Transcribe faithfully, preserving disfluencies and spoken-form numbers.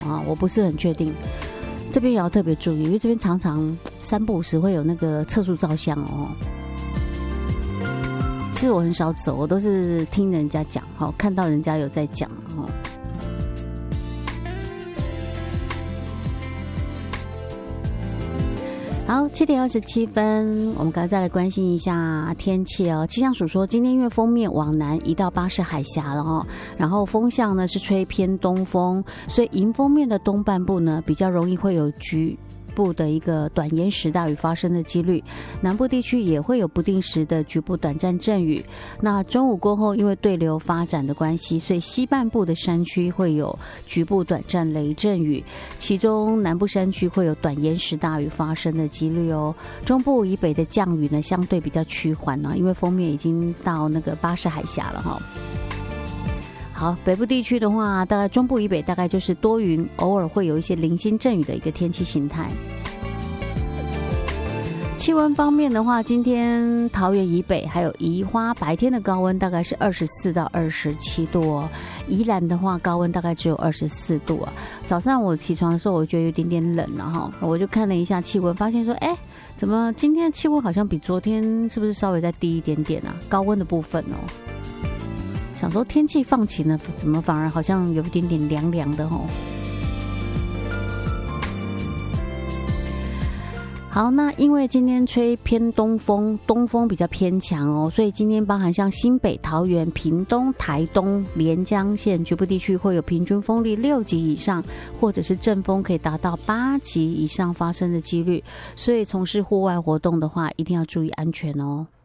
啊，我不是很确定。这边也要特别注意，因为这边常常三不五时会有那个测速照相哦。其实我很少走，我都是听人家讲，哈，看到人家有在讲，哈。好，七点二十七分，我们刚才再来关心一下天气哦。气象署说，今天因为锋面往南移到巴士海峡了哦，然后风向呢是吹偏东风，所以迎风面的东半部呢比较容易会有局部的一个短延时大雨发生的几率，南部地区也会有不定时的局部短暂阵雨。那中午过后，因为对流发展的关系，所以西半部的山区会有局部短暂雷阵雨，其中南部山区会有短延时大雨发生的几率哦。中部以北的降雨呢，相对比较趋缓呢，因为锋面已经到那个巴士海峡了哈。好，北部地区的话，大概中部以北大概就是多云，偶尔会有一些零星阵雨的一个天气形态。气温方面的话，今天桃园以北还有宜花白天的高温大概是二十四到二十七度哦，宜兰的话高温大概只有二十四度啊。早上我起床的时候，我觉得有点点冷了哈，我就看了一下气温，发现说，哎，怎么今天的气温好像比昨天是不是稍微再低一点点啊？高温的部分哦。想说天气放晴了，怎么反而好像有一点点凉凉的哦。好，那因为今天吹偏东风，东风比较偏强哦，所以今天包含像新北、桃园、屏东、台东、连江县局部地区会有平均风力六级以上，或者是阵风可以达到八级以上发生的几率，所以从事户外活动的话，一定要注意安全哦。